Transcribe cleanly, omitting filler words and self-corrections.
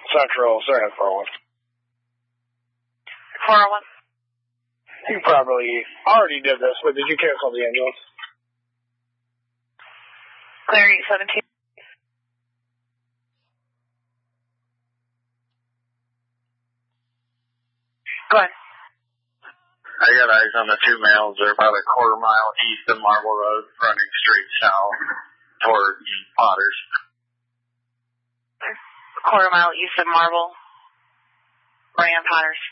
Central, sorry, 401. 401. You probably already did this, but did you cancel the ambulance? Clear 817. Go ahead. I got eyes on the two males. They're about a quarter-mile east of Marble Road, running straight south towards Potters. Quarter mile east of Marble, running on Potters.